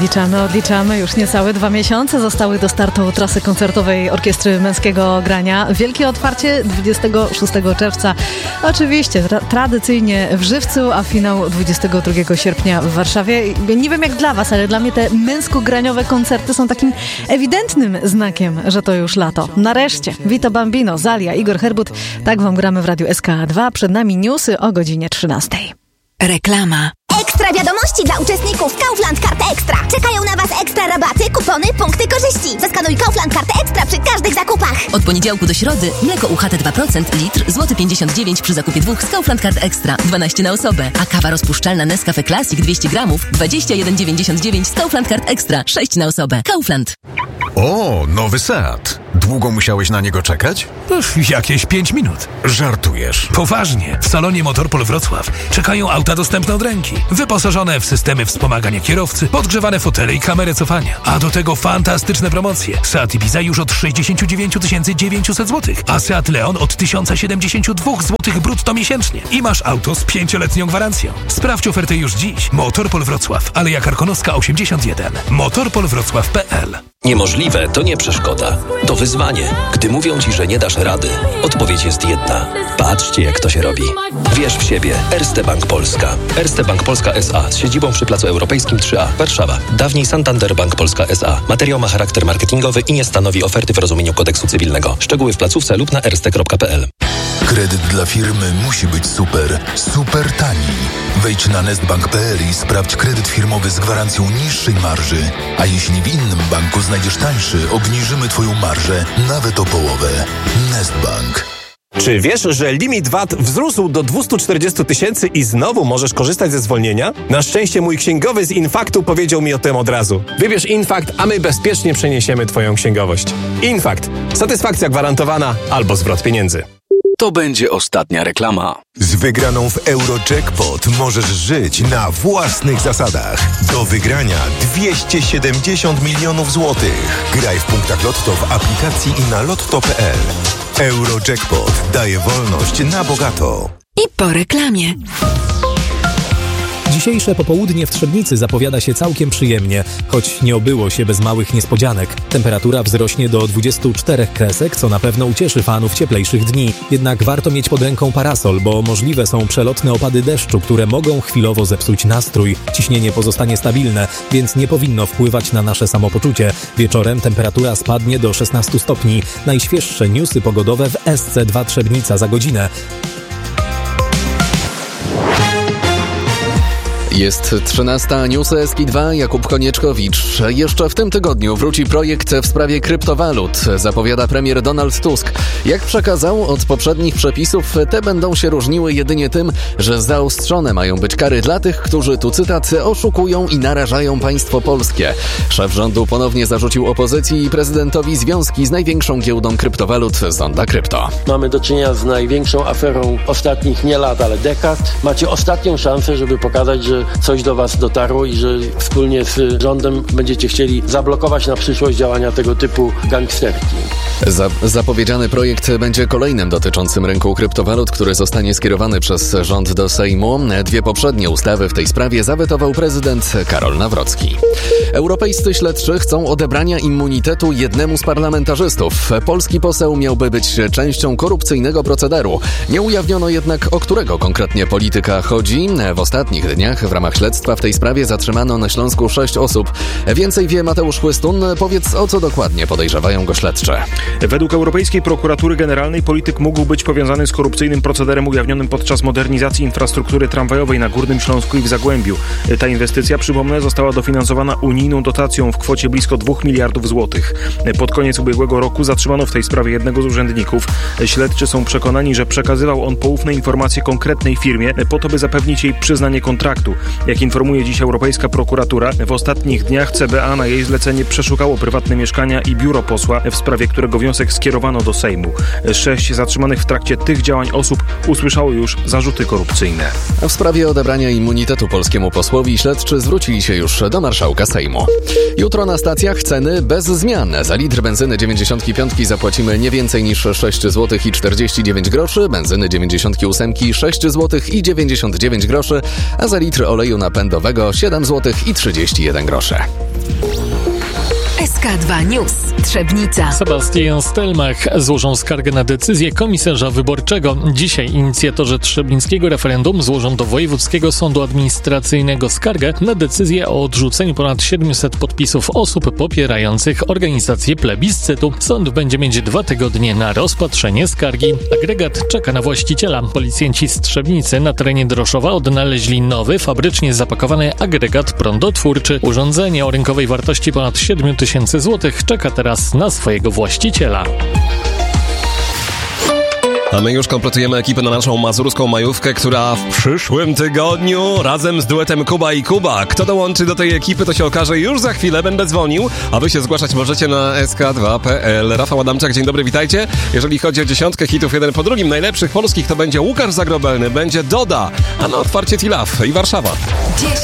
Odliczamy. Już niecałe 2 miesiące zostały do startu trasy koncertowej Orkiestry Męskiego Grania. Wielkie otwarcie 26 czerwca. Oczywiście tradycyjnie w Żywcu, a finał 22 sierpnia w Warszawie. Nie wiem jak dla was, ale dla mnie te męsko-graniowe koncerty są takim ewidentnym znakiem, że to już lato. Nareszcie. Vito Bambino, Zalia, Igor Herbut. Tak wam gramy w Radiu SK2. Przed nami newsy o godzinie 13. Reklama. Ekstra wiadomości dla uczestników Kaufland Karty Ekstra. Czekają na was ekstra rabaty, kupony, punkty korzyści. Zaskanuj Kaufland Kartę Ekstra przy każdych zakupach. Od poniedziałku do środy mleko UHT 2%, litr, złoty 59 zł przy zakupie 2 z Kaufland Kart Ekstra, 12 na osobę. A kawa rozpuszczalna Nescafe Classic 200 gramów, 21,99 z Kaufland Kart Ekstra, 6 na osobę. Kaufland. O, nowy Seat. Długo musiałeś na niego czekać? Jakieś 5 minut. Żartujesz. Poważnie. W salonie Motorpol Wrocław czekają auta dostępne od ręki. Wyposażone w systemy wspomagania kierowcy, podgrzewane fotele i kamerę cofania. A do tego fantastyczne promocje. Seat Ibiza już od 69 900 zł, a Seat Leon od 1072 zł brutto miesięcznie. I masz auto z 5-letnią gwarancją. Sprawdź ofertę już dziś. Motorpol Wrocław, Aleja Karkonoska 81. motorpolwrocław.pl. Niemożliwe to nie przeszkoda. To wyzwanie. Gdy mówią ci, że nie dasz rady, odpowiedź jest jedna. Patrzcie, jak to się robi. Wierz w siebie. Erste Bank Polska. Erste Bank Polska S.A. z siedzibą przy Placu Europejskim 3A, Warszawa. Dawniej Santander Bank Polska S.A. Materiał ma charakter marketingowy i nie stanowi oferty w rozumieniu kodeksu cywilnego. Szczegóły w placówce lub na erste.pl. Kredyt dla firmy musi być super. Super tani. Wejdź na nestbank.pl i sprawdź kredyt firmowy z gwarancją niższej marży. A jeśli w innym banku znajdziesz tańszy, obniżymy twoją marżę nawet o połowę. Nestbank. Czy wiesz, że limit VAT wzrósł do 240 000 i znowu możesz korzystać ze zwolnienia? Na szczęście mój księgowy z Infaktu powiedział mi o tym od razu. Wybierz Infakt, a my bezpiecznie przeniesiemy twoją księgowość. Infakt. Satysfakcja gwarantowana albo zwrot pieniędzy. To będzie ostatnia reklama. Z wygraną w Eurojackpot możesz żyć na własnych zasadach. Do wygrania 270 milionów złotych. Graj w punktach Lotto w aplikacji i na lotto.pl. Eurojackpot daje wolność na bogato. I po reklamie. Dzisiejsze popołudnie w Trzebnicy zapowiada się całkiem przyjemnie, choć nie obyło się bez małych niespodzianek. Temperatura wzrośnie do 24 kresek, co na pewno ucieszy fanów cieplejszych dni. Jednak warto mieć pod ręką parasol, bo możliwe są przelotne opady deszczu, które mogą chwilowo zepsuć nastrój. Ciśnienie pozostanie stabilne, więc nie powinno wpływać na nasze samopoczucie. Wieczorem temperatura spadnie do 16 stopni. Najświeższe newsy pogodowe w SC2 Trzebnica za godzinę. Jest 13, newsy SK2, Jakub Konieczkowicz. Jeszcze w tym tygodniu wróci projekt w sprawie kryptowalut, zapowiada premier Donald Tusk. Jak przekazał, od poprzednich przepisów te będą się różniły jedynie tym, że zaostrzone mają być kary dla tych, którzy, tu cytat, oszukują i narażają państwo polskie. Szef rządu ponownie zarzucił opozycji i prezydentowi związki z największą giełdą kryptowalut Zonda Krypto. Mamy do czynienia z największą aferą ostatnich nie lat, ale dekad. Macie ostatnią szansę, żeby pokazać, że coś do was dotarło i że wspólnie z rządem będziecie chcieli zablokować na przyszłość działania tego typu gangsterki. Zapowiedziany projekt będzie kolejnym dotyczącym rynku kryptowalut, który zostanie skierowany przez rząd do Sejmu. 2 poprzednie ustawy w tej sprawie zawetował prezydent Karol Nawrocki. Europejscy śledczy chcą odebrania immunitetu jednemu z parlamentarzystów. Polski poseł miałby być częścią korupcyjnego procederu. Nie ujawniono jednak, o którego konkretnie polityka chodzi. W ostatnich dniach w ramach śledztwa w tej sprawie zatrzymano na Śląsku 6 osób. Więcej wie Mateusz Chłystun. Powiedz, o co dokładnie podejrzewają go śledcze. Według Europejskiej Prokuratury Generalnej polityk mógł być powiązany z korupcyjnym procederem ujawnionym podczas modernizacji infrastruktury tramwajowej na Górnym Śląsku i w Zagłębiu. Ta inwestycja, przypomnę, została dofinansowana unijną dotacją w kwocie blisko 2 miliardów złotych. Pod koniec ubiegłego roku zatrzymano w tej sprawie jednego z urzędników. Śledczy są przekonani, że przekazywał on poufne informacje konkretnej firmie po to, by zapewnić jej przyznanie kontraktu. Jak informuje dziś Europejska Prokuratura, w ostatnich dniach CBA na jej zlecenie przeszukało prywatne mieszkania i biuro posła, w sprawie którego wniosek skierowano do Sejmu. 6 zatrzymanych w trakcie tych działań osób usłyszało już zarzuty korupcyjne. W sprawie odebrania immunitetu polskiemu posłowi śledczy zwrócili się już do marszałka Sejmu. Jutro na stacjach ceny bez zmian. Za litr benzyny 95 zapłacimy nie więcej niż 6 zł i 49 groszy, benzyny 98 6 zł i 99 groszy, a za litr oleju napędowego 7 zł i 31 groszy. SK2 News. Trzebnica. Sebastian Stelmach złożą skargę na decyzję komisarza wyborczego. Dzisiaj inicjatorzy trzebnickiego referendum złożą do Wojewódzkiego Sądu Administracyjnego skargę na decyzję o odrzuceniu ponad 700 podpisów osób popierających organizację plebiscytu. Sąd będzie mieć 2 tygodnie na rozpatrzenie skargi. Agregat czeka na właściciela. Policjanci z Trzebnicy na terenie Droszowa odnaleźli nowy, fabrycznie zapakowany agregat prądotwórczy. Urządzenie o rynkowej wartości ponad 7 000 złotych czeka teraz na swojego właściciela. A my już kompletujemy ekipę na naszą mazurską majówkę, która w przyszłym tygodniu razem z duetem Kuba i Kuba. Kto dołączy do tej ekipy, to się okaże już za chwilę, będę dzwonił, a wy się zgłaszać możecie na sk2.pl. Rafał Adamczak, dzień dobry, witajcie. Jeżeli chodzi o 10 hitów jeden po drugim, najlepszych polskich, to będzie Łukasz Zagrobelny, będzie Doda, a na otwarcie Tilaf i Warszawa.